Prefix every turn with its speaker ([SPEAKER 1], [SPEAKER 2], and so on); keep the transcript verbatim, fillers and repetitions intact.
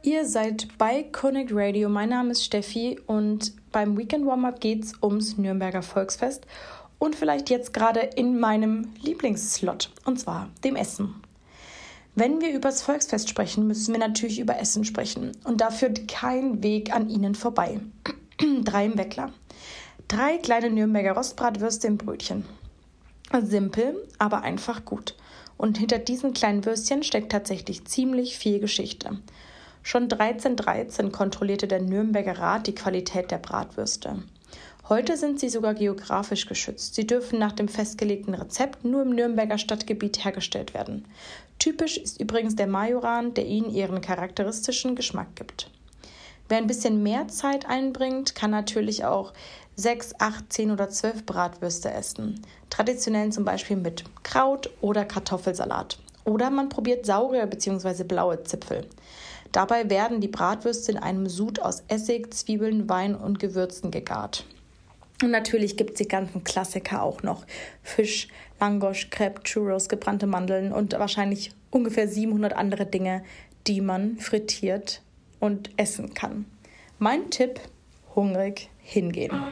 [SPEAKER 1] Ihr seid bei Connect Radio, mein Name ist Steffi und beim Weekend Warm-Up geht es ums Nürnberger Volksfest und vielleicht jetzt gerade in meinem Lieblingsslot, und zwar dem Essen. Wenn wir über das Volksfest sprechen, müssen wir natürlich über Essen sprechen und da führt kein Weg an ihnen vorbei. Drei im Weckler. Drei kleine Nürnberger Rostbratwürste im Brötchen. Simpel, aber einfach gut. Und hinter diesen kleinen Würstchen steckt tatsächlich ziemlich viel Geschichte. Schon dreizehnhundertdreizehn kontrollierte der Nürnberger Rat die Qualität der Bratwürste. Heute sind sie sogar geografisch geschützt. Sie dürfen nach dem festgelegten Rezept nur im Nürnberger Stadtgebiet hergestellt werden. Typisch ist übrigens der Majoran, der ihnen ihren charakteristischen Geschmack gibt. Wer ein bisschen mehr Zeit einbringt, kann natürlich auch sechs, acht, zehn oder zwölf Bratwürste essen. Traditionell zum Beispiel mit Kraut oder Kartoffelsalat. Oder man probiert saure bzw. blaue Zipfel. Dabei werden die Bratwürste in einem Sud aus Essig, Zwiebeln, Wein und Gewürzen gegart. Und natürlich gibt es die ganzen Klassiker auch noch. Fisch, Langosch, Crepe, Churros, gebrannte Mandeln und wahrscheinlich ungefähr siebenhundert andere Dinge, die man frittiert und essen kann. Mein Tipp, hungrig hingehen.